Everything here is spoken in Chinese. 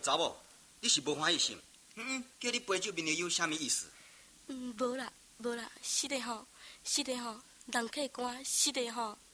查某，你是无欢喜是毋？叫你陪酒面的有啥物意思？ 无啦，死的吼，人客官，死的吼。